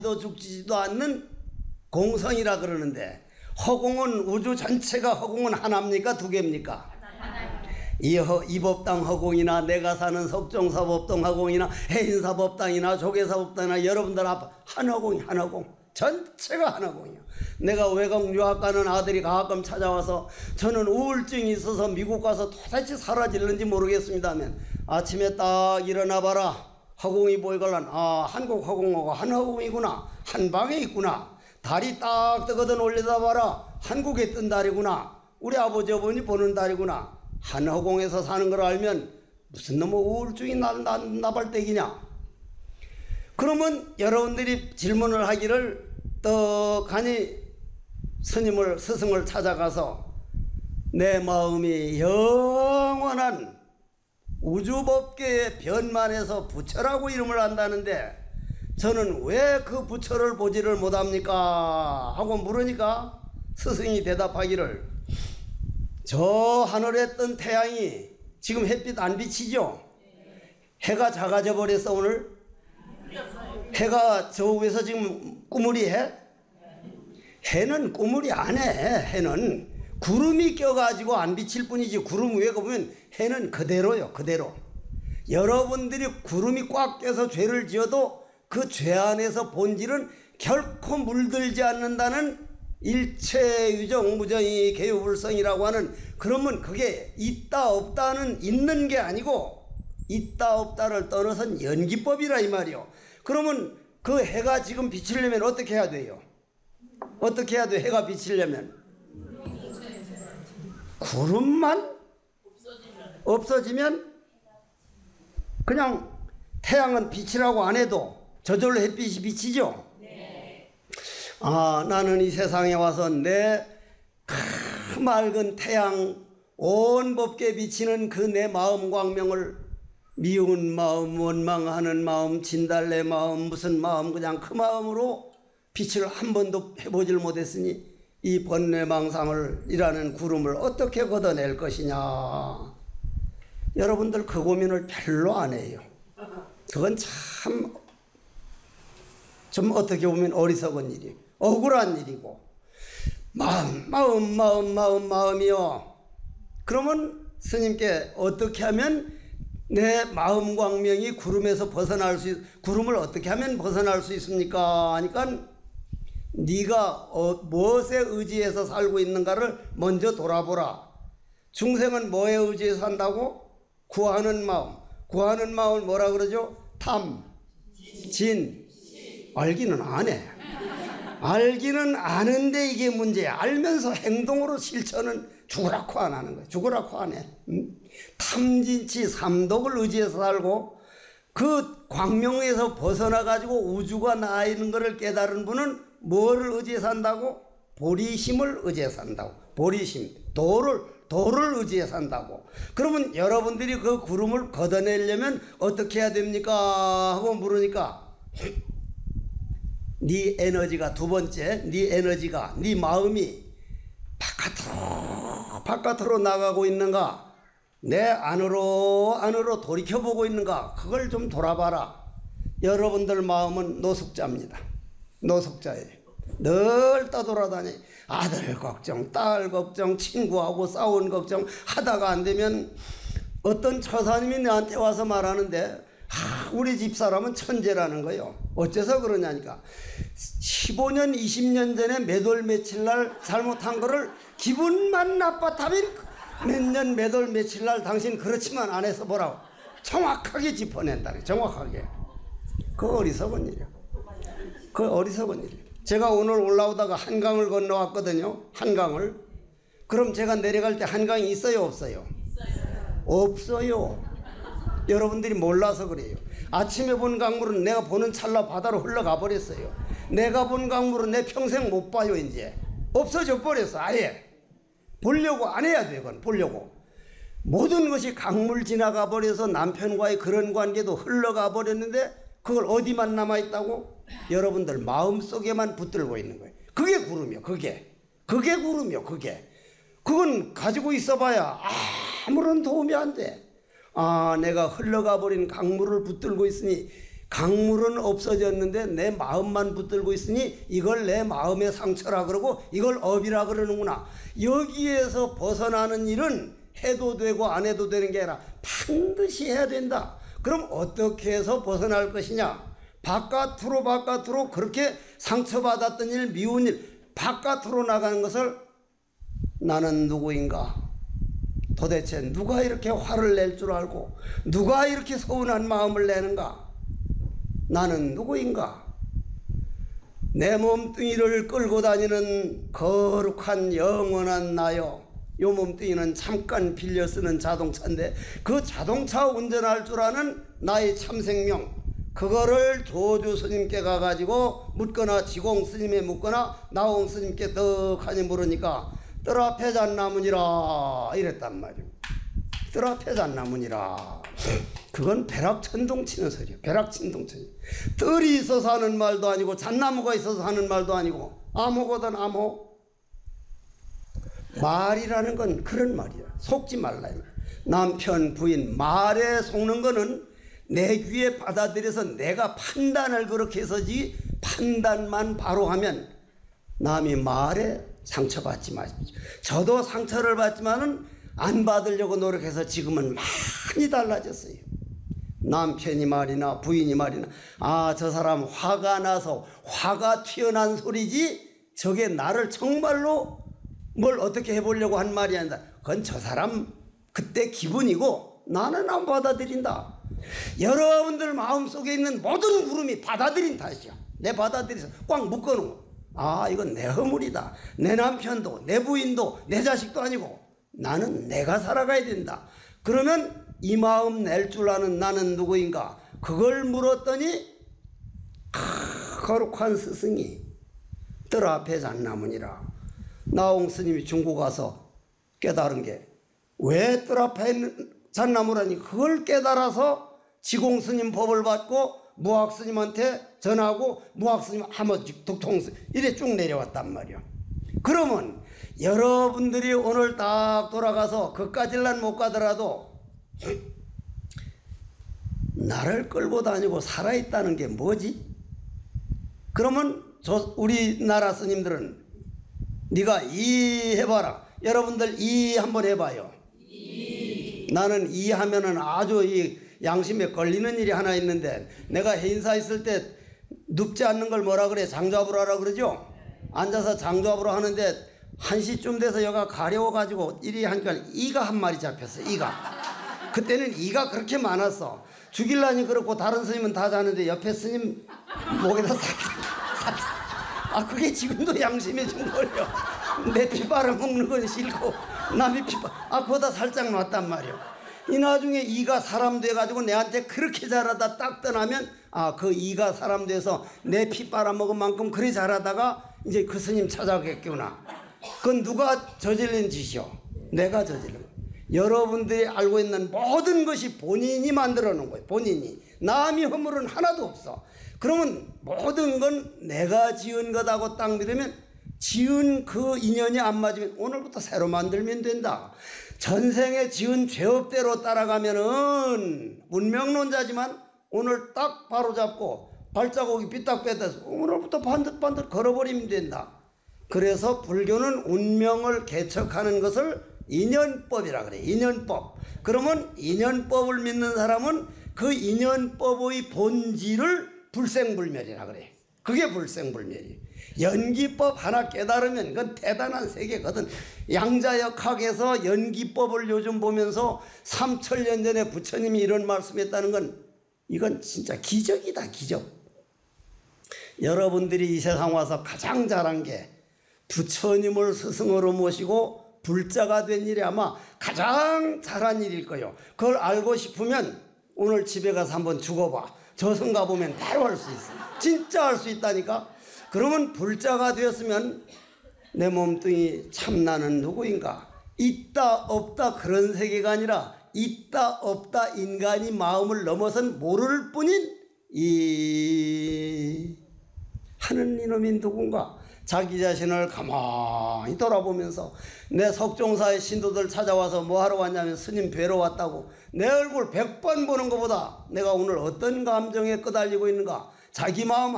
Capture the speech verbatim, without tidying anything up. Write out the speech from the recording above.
도 죽지도 않는 공성이라 그러는데, 허공은 우주 전체가 허공은 하나입니까? 두 개입니까? 이, 허, 이 법당 허공이나 내가 사는 석종사법당 허공이나 해인사법당이나 조계사법당이나 여러분들 앞 한 허공이 한 허공, 전체가 한 허공이야. 내가 외국 유학 가는 아들이 가끔 찾아와서 저는 우울증이 있어서 미국 가서 도대체 사라질는지 모르겠습니다면, 아침에 딱 일어나 봐라, 허공이 보이걸란, 아, 한국 허공하고 한 허공이구나, 한 방에 있구나. 달이 딱 뜨거든 올리다 봐라, 한국에 뜬 달이구나, 우리 아버지 어머니 보는 달이구나. 한 허공에서 사는 걸 알면 무슨 놈의 우울증이 나, 나, 나발대기냐. 그러면 여러분들이 질문을 하기를, 떡하니 스님을, 스승을 찾아가서 내 마음이 영원한 우주법계의 변만해서 부처라고 이름을 한다는데 저는 왜 그 부처를 보지를 못합니까? 하고 물으니까 스승이 대답하기를, 저 하늘에 뜬 태양이 지금 햇빛 안 비치죠? 해가 작아져 버렸어. 오늘 해가 저 위에서 지금 꾸물이 해? 해는 꾸물이 안 해. 해는 구름이 껴가지고 안 비칠 뿐이지, 구름 위에 보면 해는 그대로요. 그대로. 여러분들이 구름이 꽉 껴서 죄를 지어도 그 죄 안에서 본질은 결코 물들지 않는다는 일체유정 무정이 개유불성이라고 하는, 그러면 그게 있다 없다는 있는 게 아니고 있다 없다를 떠나선 연기법이라 이 말이요. 그러면 그 해가 지금 비치려면 어떻게 해야 돼요? 어떻게 해야 돼? 해가 비치려면 구름만 없어지면 그냥 태양은 빛이라고 안 해도 저절로 햇빛이 비치죠. 아, 나는 이 세상에 와서 내 맑은 태양, 온 법계 비치는 그 내 마음 광명을, 미운 마음, 원망하는 마음, 진달래 마음, 무슨 마음, 그냥 그 마음으로 빛을 한 번도 해보질 못했으니 이 번뇌망상을 이라는 구름을 어떻게 걷어낼 것이냐. 여러분들 그 고민을 별로 안 해요. 그건 참 좀 어떻게 보면 어리석은 일이에요. 억울한 일이고. 마음, 마음, 마음, 마음, 마음이요. 그러면 스님께 어떻게 하면 내 마음 광명이 구름에서 벗어날 수 있, 구름을 어떻게 하면 벗어날 수 있습니까? 하니까 네가 어, 무엇에 의지해서 살고 있는가를 먼저 돌아보라. 중생은 뭐에 의지해서 산다고? 구하는 마음. 구하는 마음을 뭐라 그러죠? 탐, 진. 알기는 안 해. 알기는 아는데 이게 문제야. 알면서 행동으로 실천은 죽으라고 안 하는 거야. 죽으라고 안 해. 응? 탐진치 삼독을 의지해서 살고 그 광명에서 벗어나가지고 우주가 나 있는 것을 깨달은 분은 뭐를 의지해서 산다고? 보리심을 의지해서 산다고. 보리심, 도를, 도를 의지해서 산다고. 그러면 여러분들이 그 구름을 걷어내려면 어떻게 해야 됩니까? 하고 물으니까 네 에너지가, 두 번째, 네 에너지가, 네 마음이 바깥으로 바깥으로 나가고 있는가, 내 안으로 안으로 돌이켜보고 있는가, 그걸 좀 돌아봐라. 여러분들 마음은 노숙자입니다. 노숙자예요. 늘 떠돌아다니 아들 걱정, 딸 걱정, 친구하고 싸운 걱정 하다가 안 되면 어떤 처사님이 나한테 와서 말하는데, 하, 우리 집사람은 천재라는 거예요. 어째서 그러냐니까, 십오 년, 이십 년 전에 몇 월 며칠 날 잘못한 거를 기분만 나빴다면 몇 년, 몇 월 며칠 날 당신 그렇지만 안 해서 보라고 정확하게 짚어낸다네. 정확하게. 그 어리석은 일이야. 그 어리석은 일이야. 제가 오늘 올라오다가 한강을 건너왔거든요. 한강을. 그럼 제가 내려갈 때 한강이 있어요, 없어요? 있어요. 없어요. 여러분들이 몰라서 그래요. 아침에 본 강물은 내가 보는 찰나 바다로 흘러가 버렸어요. 내가 본 강물은 내 평생 못 봐요. 이제 없어져 버렸어. 아예 보려고 안 해야 돼. 그건 보려고. 모든 것이 강물 지나가 버려서 남편과의 그런 관계도 흘러가 버렸는데 그걸 어디만 남아있다고? 여러분들 마음속에만 붙들고 있는 거예요. 그게 구름이요. 그게 그게 구름이요. 그게 그건 가지고 있어봐야 아무런 도움이 안 돼. 아, 내가 흘러가 버린 강물을 붙들고 있으니 강물은 없어졌는데 내 마음만 붙들고 있으니 이걸 내 마음의 상처라 그러고 이걸 업이라 그러는구나. 여기에서 벗어나는 일은 해도 되고 안 해도 되는 게 아니라 반드시 해야 된다. 그럼 어떻게 해서 벗어날 것이냐? 바깥으로 바깥으로 그렇게 상처받았던 일, 미운 일 바깥으로 나가는 것을 나는 누구인가? 도대체 누가 이렇게 화를 낼 줄 알고 누가 이렇게 서운한 마음을 내는가? 나는 누구인가? 내 몸뚱이를 끌고 다니는 거룩한 영원한 나요. 요 몸뚱이는 잠깐 빌려 쓰는 자동차인데 그 자동차 운전할 줄 아는 나의 참생명, 그거를 조주 스님께 가가지고 묻거나 지공 스님에 묻거나 나홍 스님께 떡하니 물으니까 뜰 앞에 잣나무니라 이랬단 말이에요. 뜰 앞에 잣나무니라. 그건 벼락천둥 치는 소리예요. 벼락천둥 치는. 뜰이 있어서 하는 말도 아니고 잣나무가 있어서 하는 말도 아니고 암호거든 암호. 말이라는 건 그런 말이야. 속지 말라. 남편 부인 말에 속는 거는 내 귀에 받아들여서 내가 판단을 그렇게 해서지 판단만 바로 하면 남이 말에 상처받지 마십시오. 저도 상처를 받지만은 안 받으려고 노력해서 지금은 많이 달라졌어요. 남편이 말이나 부인이 말이나 아, 저 사람 화가 나서 화가 튀어난 소리지 저게 나를 정말로 뭘 어떻게 해보려고 한 말이 아니다. 그건 저 사람 그때 기분이고 나는 안 받아들인다. 여러분들 마음속에 있는 모든 구름이 받아들인 탓이야. 내 받아들여서 꽉 묶어놓은 거. 아, 이건 내 허물이다. 내 남편도 내 부인도 내 자식도 아니고 나는 내가 살아가야 된다. 그러면 이 마음 낼 줄 아는 나는 누구인가? 그걸 물었더니 거룩한 스승이 뜰 앞에 잣나무니라. 나홍 스님이 중국 가서 깨달은 게 왜 뜰 앞에 있는 잣나무라니 그걸 깨달아서 지공 스님 법을 받고 무학 스님한테 전하고 무학 스님 하머직 득통 이래 쭉 내려왔단 말이야. 그러면 여러분들이 오늘 딱 돌아가서 그까지는 못 가더라도 나를 끌고 다니고 살아있다는 게 뭐지? 그러면 저 우리나라 스님들은 네가 이 해봐라. 여러분들 이 한번 해봐요. 이. 나는 이 하면은 아주 이 양심에 걸리는 일이 하나 있는데 내가 해인사 있을 때 눕지 않는 걸 뭐라 그래? 장좌부로 하라 그러죠? 앉아서 장좌부로 하는데 한 시쯤 돼서 여가 가려워가지고 이리 하니까 이가 한 마리 잡혔어. 이가. 그때는 이가 그렇게 많았어. 죽일라니 그렇고 다른 스님은 다 자는데 옆에 스님 목에다 살짝 살짝. 아, 그게 지금도 양심에 좀 걸려. 내 피 빨아먹는 건 싫고 남의 피 빨아. 아, 그거다 살짝 놨단 말이야. 이 나중에 이가 사람 돼가지고 내한테 그렇게 잘하다 딱 떠나면 아, 그 이가 사람 돼서 내 피 빨아먹은 만큼 그리 잘하다가 이제 그 스님 찾아오겠구나. 그건 누가 저질른 짓이요? 내가 저질른. 여러분들이 알고 있는 모든 것이 본인이 만들어 놓은 거예요. 본인이. 남의 허물은 하나도 없어. 그러면 모든 건 내가 지은 거다고 딱 믿으면 지은 그 인연이 안 맞으면 오늘부터 새로 만들면 된다. 전생에 지은 죄업대로 따라가면은 운명론자지만 오늘 딱 바로 잡고 발자국이 삐딱 뺐다서 오늘부터 반듯반듯 걸어버리면 된다. 그래서 불교는 운명을 개척하는 것을 인연법이라 그래. 인연법. 그러면 인연법을 믿는 사람은 그 인연법의 본질을 불생불멸이라 그래. 그게 불생불멸이에요. 연기법 하나 깨달으면 그건 대단한 세계거든. 양자역학에서 연기법을 요즘 보면서 삼천 년 전에 부처님이 이런 말씀했다는 건 이건 진짜 기적이다. 기적. 여러분들이 이 세상 와서 가장 잘한 게 부처님을 스승으로 모시고 불자가 된 일이 아마 가장 잘한 일일 거예요. 그걸 알고 싶으면 오늘 집에 가서 한번 죽어봐. 저승 가보면 바로 할 수 있어. 진짜 할 수 있다니까. 그러면 불자가 되었으면 내 몸뚱이 참 나는 누구인가? 있다 없다 그런 세계가 아니라 있다 없다 인간이 마음을 넘어선 모를 뿐인 이 하는 이놈이 누군가? 자기 자신을 가만히 돌아보면서 내 석종사의 신도들 찾아와서 뭐하러 왔냐면 스님 뵈러 왔다고. 내 얼굴 백 번 보는 것보다 내가 오늘 어떤 감정에 끄달리고 있는가, 자기 마음